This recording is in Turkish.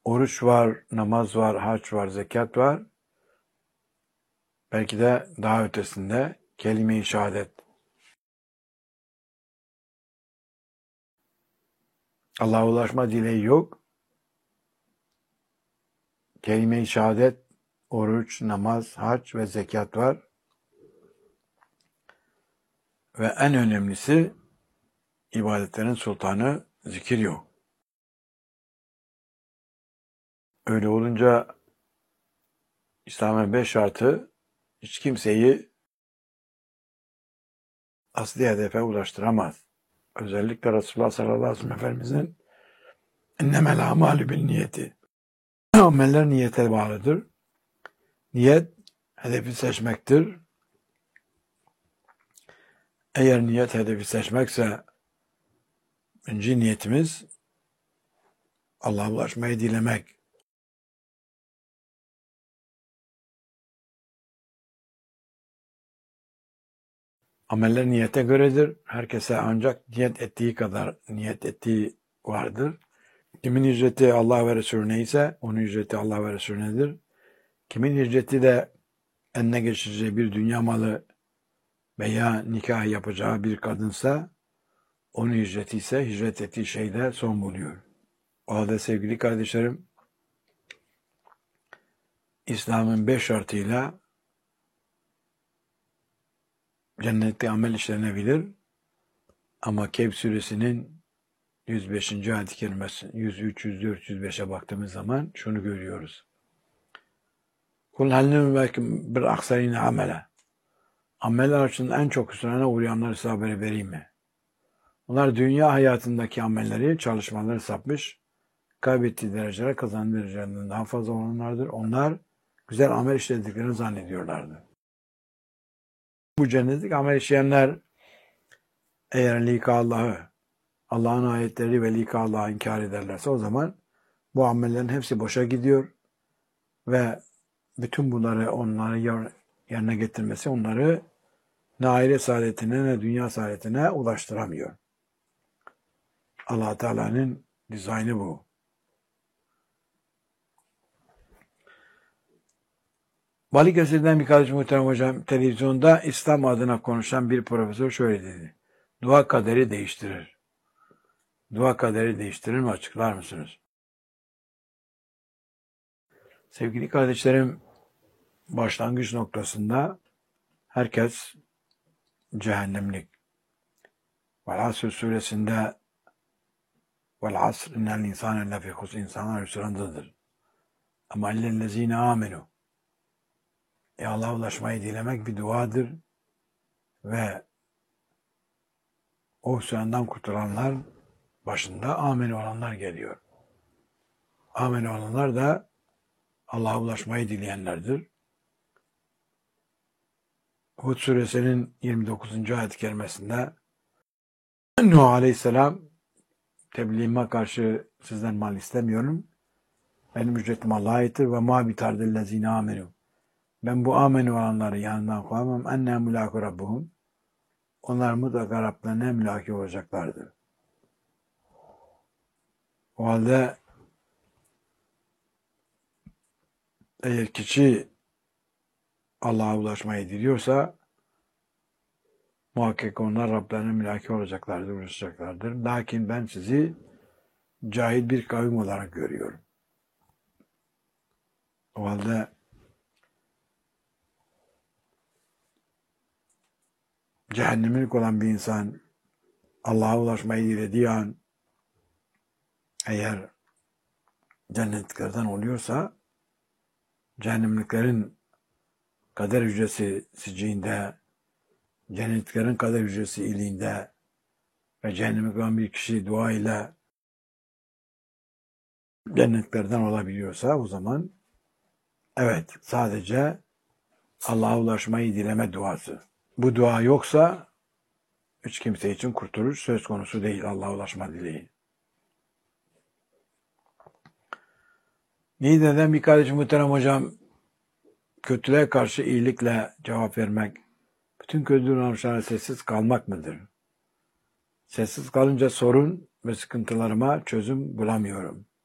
Oruç var, namaz var, hac var, zekat var. Belki de daha ötesinde kelime-i şehadet. Allah'a ulaşma dileği yok. Kelime-i şehadet, oruç, namaz, hac ve zekat var. Ve en önemlisi ibadetlerin sultanı zikir yok. Öyle olunca İslam'ın 5 şartı hiç kimseyi asli hedefe ulaştıramaz. Özellikle Resulullah sallallahu aleyhi ve sellem Efendimizin innemel amalü bin niyeti. Ameller niyete bağlıdır. Niyet hedefi seçmektir. Eğer niyet hedefi seçmekse birinci niyetimiz Allah'a ulaşmayı dilemek. Ameller niyete göredir. Herkese ancak niyet ettiği kadar niyet ettiği vardır. Kimin hicreti Allah ve Resulüne ise onun hicreti Allah ve Resulünedir. Kimin hicreti de eline geçireceği bir dünya malı veya nikah yapacağı bir kadınsa onun hicreti ise hicret ettiği şeyde son buluyor. O halde sevgili kardeşlerim, İslam'ın 5 şartıyla cennette amel işlenebilir. Ama Kehf suresinin 105. ayet-i kerimesi 103, 104, 105'e baktığımız zaman şunu görüyoruz. Kul hal nübeküm bir aksarine amele. Ameller açısından en çok hüsrana uğrayanları size haberi vereyim mi? Onlar dünya hayatındaki amelleri, çalışmaları sapmış, kaybettiği dereceler kazandığı derecelerinden daha fazla olanlardır. Onlar güzel amel işlediklerini zannediyorlardı. Bu cennetlik amel işleyenler eğer lika Allah'ın ayetleri ve lika Allah'ı inkar ederlerse o zaman bu amellerin hepsi boşa gidiyor ve bütün bunları onları yerine getirmesi onları ne ahiret saadetine ne dünya saadetine ulaştıramıyor. Allah Teala'nın dizaynı bu. Balıkesir'den bir kardeşim muhterem hocam televizyonda İslam adına konuşan bir profesör şöyle dedi. Dua kaderi değiştirir. Dua kaderi değiştirir mi? Açıklar mısınız? Sevgili kardeşlerim, başlangıç noktasında herkes cehennemlik. Vel-Asr suresinde vel-Asr innel insane lefî husr, insanlar hüsrandadır. Ama illellezîne âmenû. Allah'a ulaşmayı dilemek bir duadır ve o hüsrandan kurtulanlar başında amin olanlar geliyor. Amin olanlar da Allah'a ulaşmayı dileyenlerdir. Hud suresinin 29. ayet-i kerimesinde Nuh aleyhisselam tebliğime karşı sizden mal istemiyorum. Benim ücretim Allah'a aittir ve ma bitardellezine amenu. Ben bu amin olanları yanından koymam. Enne mülâku rabbuhum. Onlar mutlaka Rablerine mülâki olacaklardır. O halde eğer kişi Allah'a ulaşmayı diliyorsa muhakkak onlar Rablerine mülâki olacaklardır, ulaşacaklardır. Lakin ben sizi cahil bir kavim olarak görüyorum. O halde cehennemlik olan bir insan Allah'a ulaşmayı dilediği an eğer cennetliklerden oluyorsa cehennemliklerin kader hücresi sicinde, cennetliklerin kader hücresi iliğinde ve cehennemlik olan bir kişi dua ile cennetlerden olabiliyorsa o zaman evet sadece Allah'a ulaşmayı dileme duası. Bu dua yoksa hiç kimse için kurtuluş söz konusu değil Allah'a ulaşma dileği. Niğde'den bir kardeşim muhterem hocam kötülüğe karşı iyilikle cevap vermek, bütün kötü davranışlara sessiz kalmak mıdır? Sessiz kalınca sorun ve sıkıntılarıma çözüm bulamıyorum.